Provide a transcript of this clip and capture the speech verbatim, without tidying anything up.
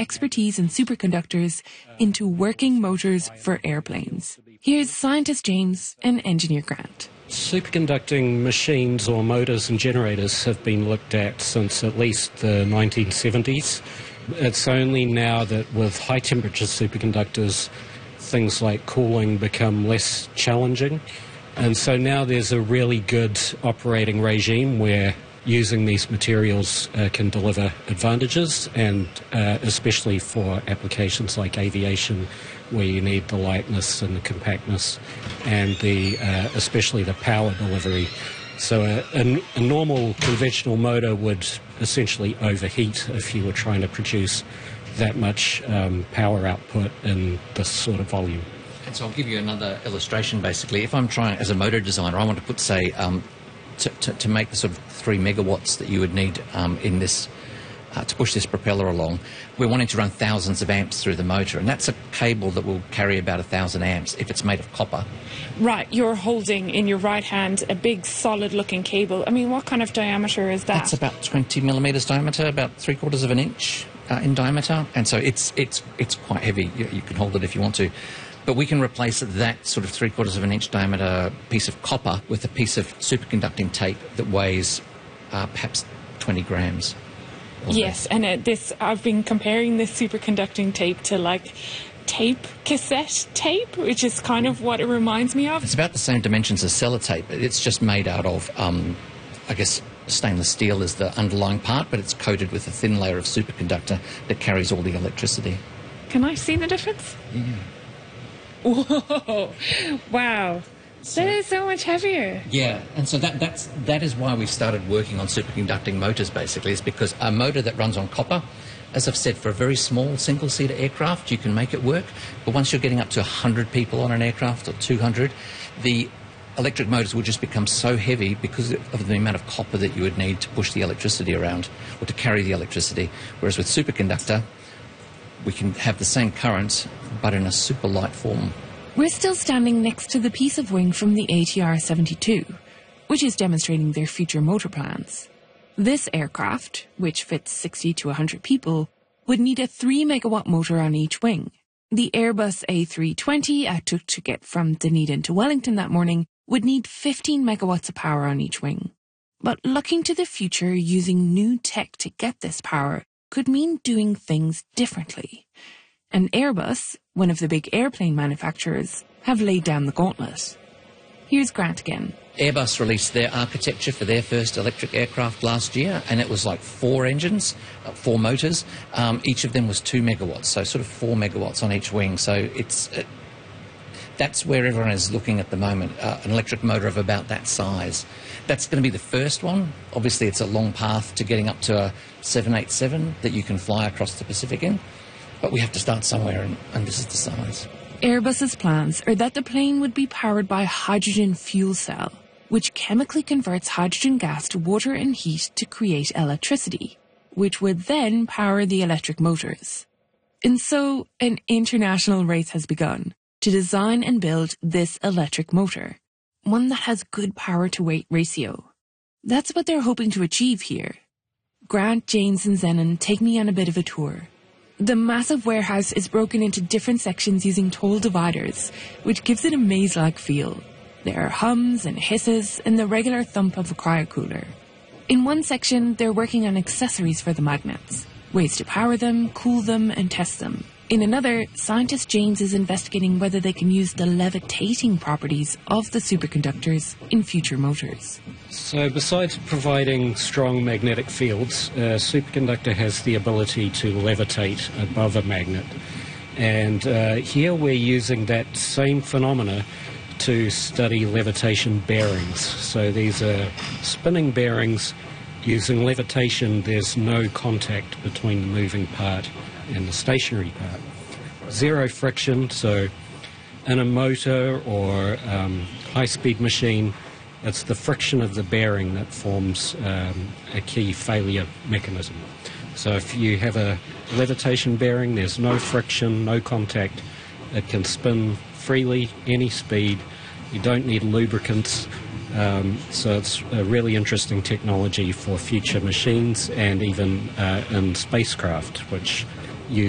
expertise in superconductors into working motors for airplanes. Here's scientist James and engineer Grant. Superconducting machines or motors and generators have been looked at since at least the nineteen seventies. It's only now that with high temperature superconductors, things like cooling become less challenging. And so now there's a really good operating regime where using these materials uh, can deliver advantages, and uh, especially for applications like aviation, where you need the lightness and the compactness and the uh, especially the power delivery. So a, a, a normal conventional motor would essentially overheat if you were trying to produce that much um, power output in this sort of volume. And so I'll give you another illustration, basically. If I'm trying, as a motor designer, I want to put, say, um, to, to, to make the sort of three megawatts that you would need um, in this, uh, to push this propeller along, we're wanting to run thousands of amps through the motor, and that's a cable that will carry about a thousand amps if it's made of copper. Right, you're holding in your right hand a big solid-looking cable. I mean, what kind of diameter is that? That's about twenty millimetres diameter, about three quarters of an inch uh, in diameter, and so it's it's it's quite heavy. You, you can hold it if you want to. But we can replace that sort of three-quarters of an inch diameter piece of copper with a piece of superconducting tape that weighs uh, perhaps twenty grams. Yes, and uh, this I've been comparing this superconducting tape to, like, tape, cassette tape, which is kind of what it reminds me of. It's about the same dimensions as sellotape. It's just made out of, um, I guess, stainless steel is the underlying part, but it's coated with a thin layer of superconductor that carries all the electricity. Can I see the difference? Yeah. Whoa! Wow. So, that is so much heavier. Yeah, and so that that's that is why we've started working on superconducting motors, basically, is because a motor that runs on copper, as I've said, for a very small single-seater aircraft, you can make it work, but once you're getting up to one hundred people on an aircraft, or two hundred, the electric motors will just become so heavy because of the amount of copper that you would need to push the electricity around, or to carry the electricity, whereas with superconductor, we can have the same current, but in a super light form. We're still standing next to the piece of wing from the A T R seventy-two, which is demonstrating their future motor plans. This aircraft, which fits sixty to one hundred people, would need a three megawatt motor on each wing. The Airbus A three twenty I took to get from Dunedin to Wellington that morning would need fifteen megawatts of power on each wing. But looking to the future using new tech to get this power could mean doing things differently. And Airbus, one of the big airplane manufacturers, have laid down the gauntlet. Here's Grant again. Airbus released their architecture for their first electric aircraft last year, and it was like four engines, uh, four motors. Um, each of them was two megawatts, so sort of four megawatts on each wing. So it's uh, that's where everyone is looking at the moment, uh, an electric motor of about that size. That's going to be the first one. Obviously, it's a long path to getting up to a seven eighty-seven that you can fly across the Pacific in, but we have to start somewhere, and, and this is the size. Airbus's plans are that the plane would be powered by a hydrogen fuel cell, which chemically converts hydrogen gas to water and heat to create electricity, which would then power the electric motors. And so, an international race has begun to design and build this electric motor, one that has good power-to-weight ratio. That's what they're hoping to achieve here. Grant, James and Zenon take me on a bit of a tour. The massive warehouse is broken into different sections using tall dividers, which gives it a maze-like feel. There are hums and hisses and the regular thump of a cryocooler. In one section, they're working on accessories for the magnets, ways to power them, cool them, and test them. In another, scientist James is investigating whether they can use the levitating properties of the superconductors in future motors. So besides providing strong magnetic fields, a superconductor has the ability to levitate above a magnet. And uh, here we're using that same phenomena to study levitation bearings. So these are spinning bearings. Using levitation, there's no contact between the moving part and the stationary part. Zero friction, so in a motor or um, high-speed machine, it's the friction of the bearing that forms um, a key failure mechanism. So if you have a levitation bearing, there's no friction, no contact. It can spin freely, any speed. You don't need lubricants. Um, so it's a really interesting technology for future machines and even uh, in spacecraft, which